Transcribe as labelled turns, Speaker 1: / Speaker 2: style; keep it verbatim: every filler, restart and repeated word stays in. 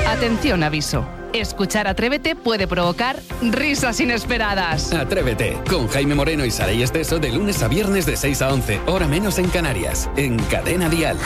Speaker 1: Atención, aviso. Escuchar Atrévete puede provocar risas inesperadas.
Speaker 2: Atrévete, con Jaime Moreno y Saray Esteso de lunes a viernes de seis a once, hora menos en Canarias, en Cadena Dial.